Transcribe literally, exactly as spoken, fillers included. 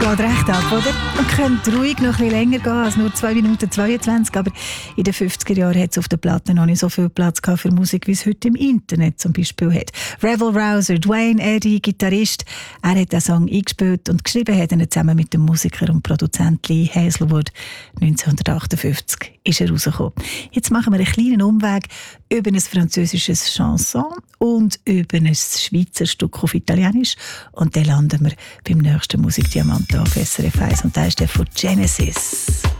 Geht recht ab, oder? Und könnte ruhig noch ein bisschen länger gehen als nur zwei Minuten zweiundzwanzig. Aber in den fünfziger Jahren hat es auf der Platte noch nicht so viel Platz gehabt für Musik, wie es heute im Internet zum Beispiel hat. Rebel Rouser, Dwayne Eddy, Gitarrist, er hat den Song eingespielt und geschrieben hat ihn zusammen mit dem Musiker und Produzent Lee Hazelwood. neunzehnhundertachtundfünfzig ist er rausgekommen. Jetzt machen wir einen kleinen Umweg über ein französisches Chanson und über ein Schweizer Stück auf Italienisch. Und dann landen wir beim nächsten Musikdiamant auf S R F eins. Und da ist der von Genesis.